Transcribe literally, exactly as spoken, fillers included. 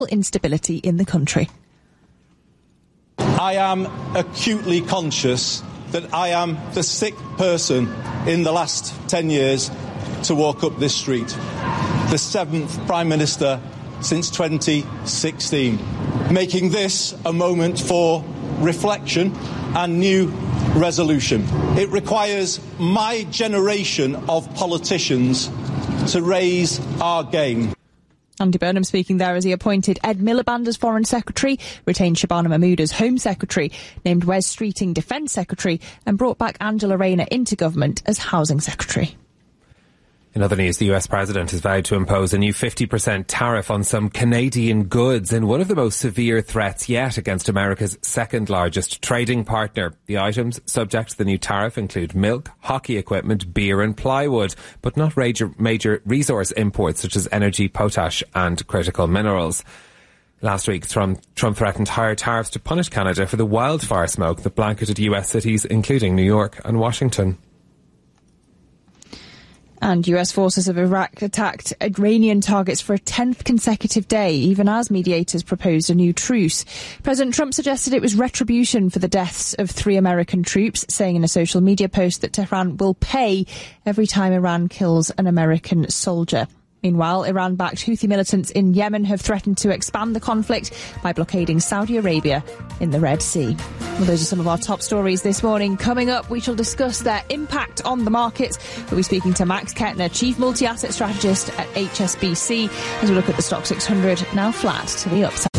instability in the country. I am acutely conscious that I am the sixth person in the last ten years to walk up this street, the seventh Prime Minister since twenty sixteen, making this a moment for reflection and new resolution. It requires my generation of politicians to raise our game. Andy Burnham speaking there as he appointed Ed Miliband as Foreign Secretary, retained Shabana Mahmood as Home Secretary, named Wes Streeting Defence Secretary and brought back Angela Rayner into government as Housing Secretary. In other news, the U S President has vowed to impose a new fifty percent tariff on some Canadian goods in one of the most severe threats yet against America's second largest trading partner. The items subject to the new tariff include milk, hockey equipment, beer and plywood, but not major, major resource imports such as energy, potash and critical minerals. Last week, Trump, Trump threatened higher tariffs to punish Canada for the wildfire smoke that blanketed U S cities, including New York and Washington. And U S forces of Iraq attacked Iranian targets for a tenth consecutive day, even as mediators proposed a new truce. President Trump suggested it was retribution for the deaths of three American troops, saying in a social media post that Tehran will pay every time Iran kills an American soldier. Meanwhile, Iran-backed Houthi militants in Yemen have threatened to expand the conflict by blockading Saudi Arabia in the Red Sea. Well, those are some of our top stories this morning. Coming up, we shall discuss their impact on the markets. We'll be speaking to Max Kettner, Chief Multi-Asset Strategist at H S B C, as we look at the Stock six hundred, now flat to the upside.